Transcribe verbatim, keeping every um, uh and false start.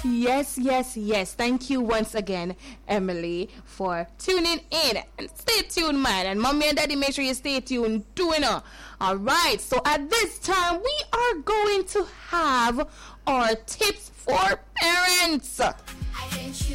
Yes, yes, yes. Thank you once again, Emily, for tuning in. And stay tuned, man. And mommy and daddy, make sure you stay tuned too, you know. All right. So at this time, we are going to have our tips for parents.